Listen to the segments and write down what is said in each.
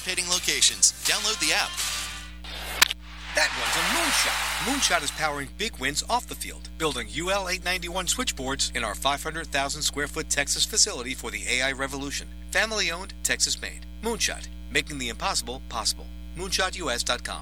participating locations. Download the app. That one's a Moonshot. Moonshot is powering big wins off the field, building UL 891 switchboards in our 500,000 square foot Texas facility for the AI revolution. Family owned, Texas made. Moonshot, making the impossible possible. MoonshotUS.com.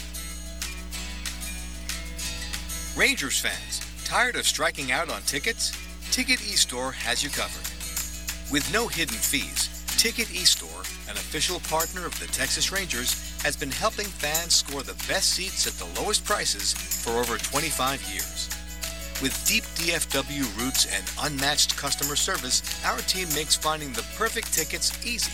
Rangers fans, tired of striking out on tickets? Ticket eStore has you covered. With no hidden fees, Ticket eStore, an official partner of the Texas Rangers, has been helping fans score the best seats at the lowest prices for over 25 years. With deep DFW roots and unmatched customer service, our team makes finding the perfect tickets easy.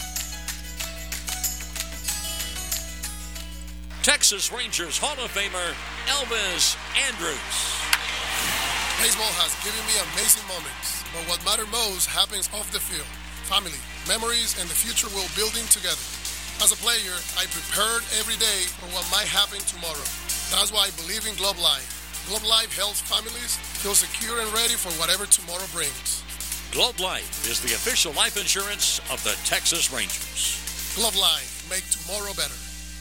Texas Rangers Hall of Famer Elvis Andrus. Baseball has given me amazing moments, but what matters most happens off the field. Family, memories, and the future we're building together. As a player, I prepared every day for what might happen tomorrow. That's why I believe in Globe Life. Globe Life helps families feel secure and ready for whatever tomorrow brings. Globe Life is the official life insurance of the Texas Rangers. Globe Life, make tomorrow better.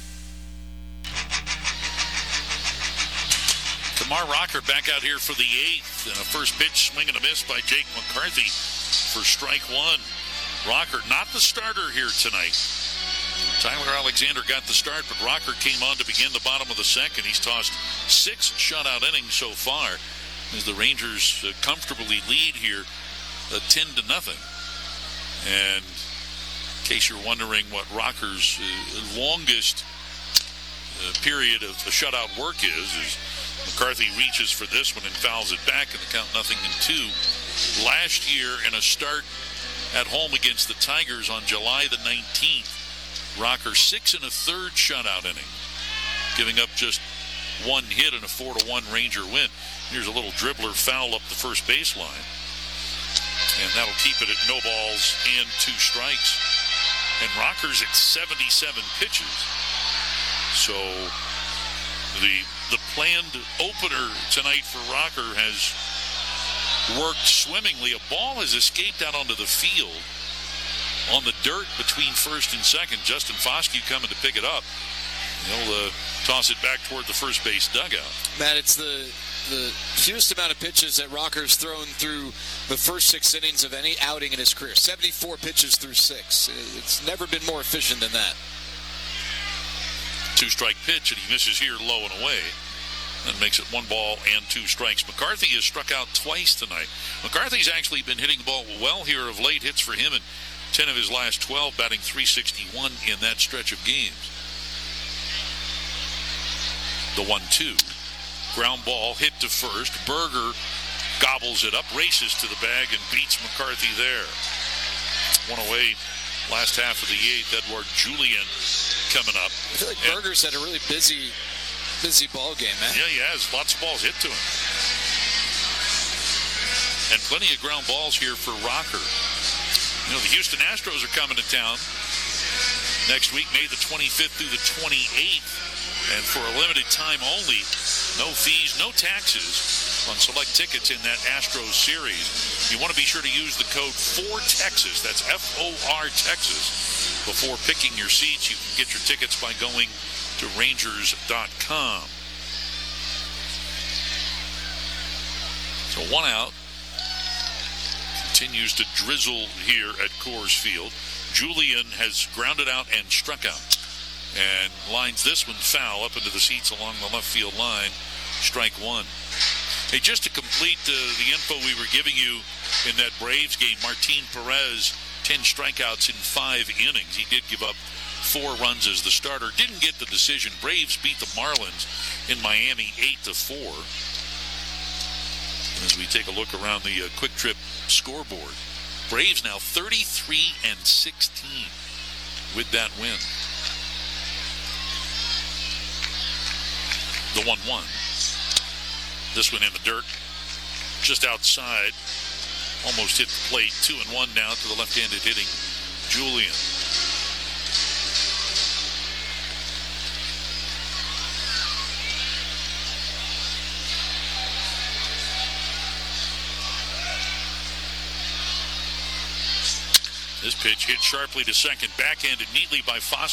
Kamar Rocker back out here for the 8th, and a first pitch swing and a miss by Jake McCarthy for strike one. Rocker not the starter here tonight. Tyler Alexander got the start, but Rocker came on to begin the bottom of the second. He's tossed 6 shutout innings so far as the Rangers comfortably lead here 10-0. And in case you're wondering what Rocker's longest period of shutout work is McCarthy reaches for this one and fouls it back, and the count 0-2. Last year in a start at home against the Tigers on July the 19th, Rocker 6 1/3 shutout inning, giving up just 1 hit and a 4-1 Ranger win. Here's a little dribbler foul up the first baseline, and that'll keep it at no balls and 2 strikes. And Rocker's at 77 pitches. So the planned opener tonight for Rocker has worked swimmingly. A ball has escaped out onto the field on the dirt between first and second. Justin Foskey coming to pick it up. He'll toss it back toward the first base dugout. Matt, it's the fewest amount of pitches that Rocker's thrown through the first 6 innings of any outing in his career. 74 pitches through 6. It's never been more efficient than that. 2-strike pitch, and he misses here low and away. That makes it 1 ball and 2 strikes. McCarthy has struck out twice tonight. McCarthy's actually been hitting the ball well here of late. Hits for him in 10 of his last 12, batting .361 in that stretch of games. The 1-2. Ground ball hit to first. Berger gobbles it up, races to the bag, and beats McCarthy there. 1 away last half of the 8th. Edward Julian coming up. I feel like Berger's had a really busy ball game, man. Yeah, he has. Lots of balls hit to him. And plenty of ground balls here for Rocker. You know, the Houston Astros are coming to town next week, May the 25th through the 28th. And for a limited time only, no fees, no taxes on select tickets in that Astros series. You want to be sure to use the code FOR-TEXAS, that's F-O-R Texas, before picking your seats. You can get your tickets by going to Rangers.com. So 1 out. Continues to drizzle here at Coors Field. Julian has grounded out and struck out, and lines this one foul up into the seats along the left field line. Strike 1. Hey, just to complete the info we were giving you in that Braves game, Martin Perez, 10 strikeouts in 5 innings. He did give up 4 runs as the starter. Didn't get the decision. Braves beat the Marlins in Miami 8-4. As we take a look around the Quick Trip scoreboard, Braves now 33-16 with that win. The 1-1. This one in the dirt, just outside. Almost hit the plate. 2-1 now to the left-handed hitting Julian. This pitch hit sharply to second, backhanded neatly by Foster.